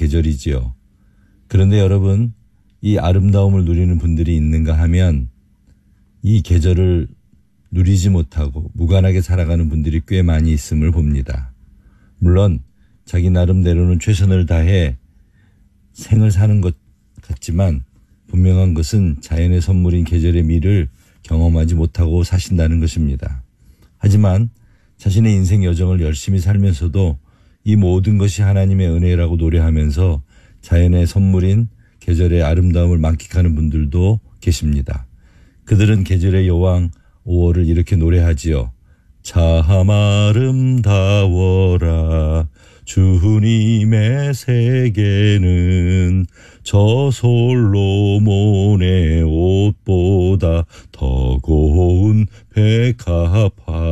계절이지요. 그런데 여러분, 이 아름다움을 누리는 분들이 있는가 하면 이 계절을 누리지 못하고 무관하게 살아가는 분들이 꽤 많이 있음을 봅니다. 물론 자기 나름대로는 최선을 다해 생을 사는 것 같지만 분명한 것은 자연의 선물인 계절의 미를 경험하지 못하고 사신다는 것입니다. 하지만 자신의 인생 여정을 열심히 살면서도 이 모든 것이 하나님의 은혜라고 노래하면서 자연의 선물인 계절의 아름다움을 만끽하는 분들도 계십니다. 그들은 계절의 여왕 5월을 이렇게 노래하지요. 참 아름다워라 주님의 세계는 저 솔로몬의 옷보다 더 고운 백합화